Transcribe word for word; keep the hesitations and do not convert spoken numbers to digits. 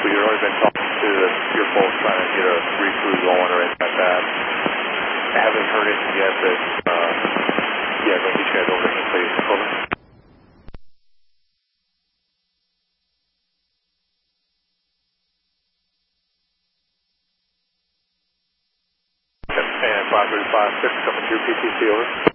We've already been talking to the, your folks trying to get a recruit going or anything like that. I haven't heard anything yet, but uh, yeah, go get you guys over here, please. Over. And five three five six coming through P T C, over.